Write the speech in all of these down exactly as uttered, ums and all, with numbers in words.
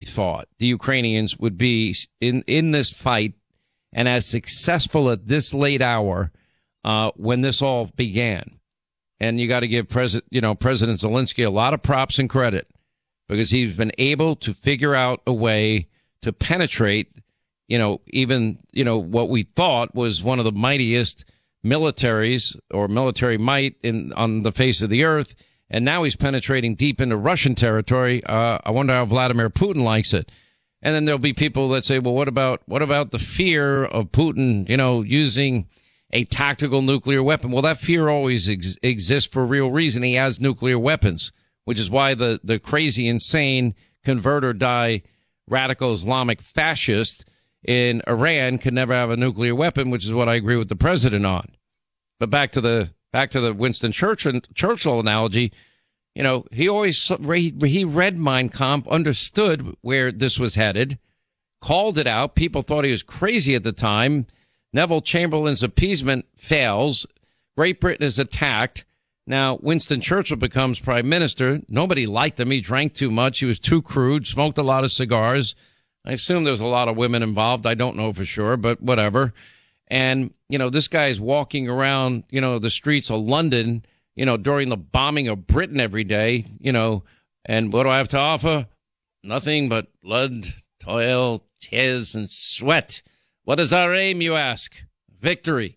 thought the Ukrainians would be in, in this fight and as successful at this late hour uh, when this all began. And you got to give President, you know, President Zelensky a lot of props and credit because he's been able to figure out a way to penetrate, you know, even, you know, what we thought was one of the mightiest militaries or military might in on the face of the earth. And now he's penetrating deep into Russian territory. Uh, I wonder how Vladimir Putin likes it. And then there'll be people that say, well, what about what about the fear of Putin, you know, using a tactical nuclear weapon? Well, that fear always ex- exists for real reason. He has nuclear weapons, which is why the, the crazy, insane convert or die radical Islamic fascist in Iran can never have a nuclear weapon, which is what I agree with the president on. But back to the back to the Winston Churchill, Churchill analogy, you know, he always he, he read Mein Kampf, understood where this was headed, called it out. People thought he was crazy at the time. Neville Chamberlain's appeasement fails. Great Britain is attacked. Now, Winston Churchill becomes prime minister. Nobody liked him. He drank too much. He was too crude, smoked a lot of cigars. I assume there was a lot of women involved. I don't know for sure, but whatever. And, you know, this guy is walking around, you know, the streets of London, you know, during the bombing of Britain every day, you know, and what do I have to offer? Nothing but blood, toil, tears, and sweat. What is our aim, you ask? Victory.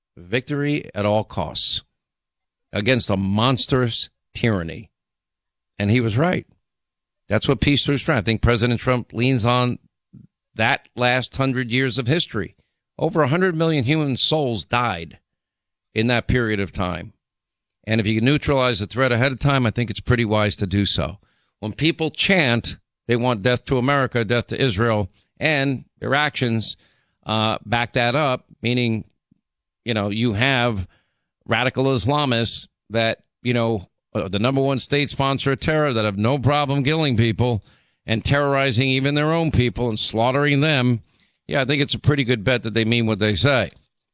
Victory at all costs against a monstrous tyranny. And he was right. That's what peace through strength. I think President Trump leans on that last hundred years of history. Over one hundred million human souls died in that period of time. And if you can neutralize the threat ahead of time, I think it's pretty wise to do so. When people chant they want death to America, death to Israel, and their actions uh, back that up, meaning, you know, you have radical Islamists that, you know, uh, the number one state sponsor of terror that have no problem killing people and terrorizing even their own people and slaughtering them. Yeah, I think it's a pretty good bet that they mean what they say.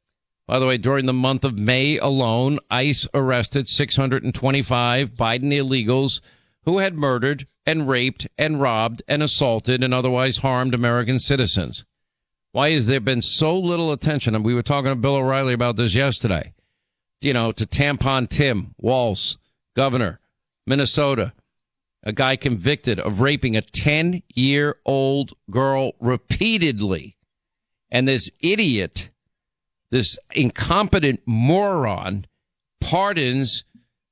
By the way, during the month of May alone, ICE arrested six hundred twenty-five Biden illegals who had murdered and raped and robbed and assaulted and otherwise harmed American citizens. Why has there been so little attention? And we were talking to Bill O'Reilly about this yesterday. You know, to Tampon Tim Walz, governor, Minnesota, a guy convicted of raping a ten-year-old girl repeatedly. And this idiot, this incompetent moron, pardons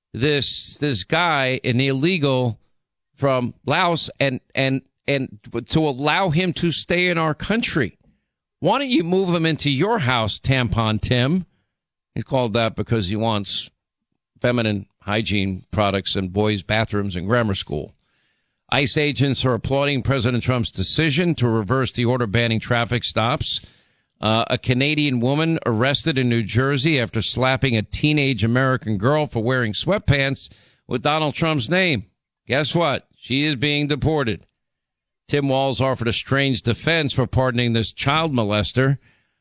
this this guy, an illegal from Laos, and and and to allow him to stay in our country. Why don't you move him into your house, Tampon Tim? He's called that because he wants feminine hygiene products in boys' bathrooms in grammar school. ICE agents are applauding President Trump's decision to reverse the order banning traffic stops. Uh, a Canadian woman arrested in New Jersey after slapping a teenage American girl for wearing sweatpants with Donald Trump's name. Guess what? She is being deported. Tim Walz offered a strange defense for pardoning this child molester.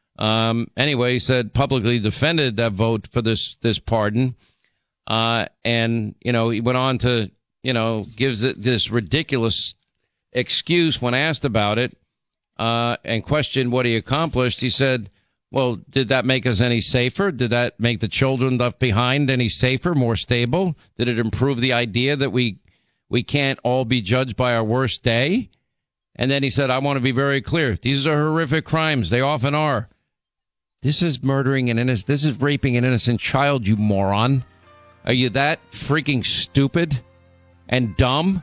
Um, anyway, he said publicly defended that vote for this this pardon. Uh, and, you know, he went on to, you know, gives it this ridiculous excuse when asked about it uh, and questioned what he accomplished. He said, well, did that make us any safer? Did that make the children left behind any safer, more stable? Did it improve the idea that we we can't all be judged by our worst day? And then he said, I want to be very clear. These are horrific crimes. They often are. This is murdering an innocent. This is raping an innocent child, you moron. Are you that freaking stupid and dumb?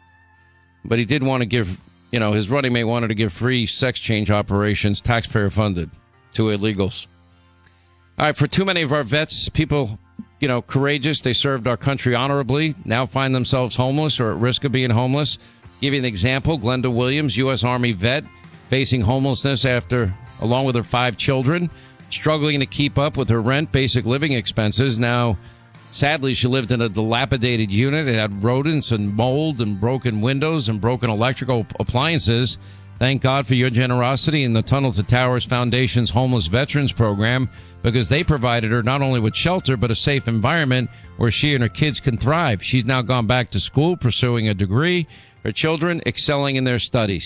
But he did want to give, you know, his running mate wanted to give free sex change operations, taxpayer funded, to illegals. All right, for too many of our vets, people, you know, courageous, they served our country honorably, now find themselves homeless or at risk of being homeless. Give you an example, Glenda Williams, U S Army vet, facing homelessness after, along with her five children, struggling to keep up with her rent, basic living expenses. Now, sadly, she lived in a dilapidated unit. It had rodents and mold and broken windows and broken electrical appliances. Thank God for your generosity in the Tunnel to Towers Foundation's Homeless Veterans Program, because they provided her not only with shelter, but a safe environment where she and her kids can thrive. She's now gone back to school, pursuing a degree, her children excelling in their studies.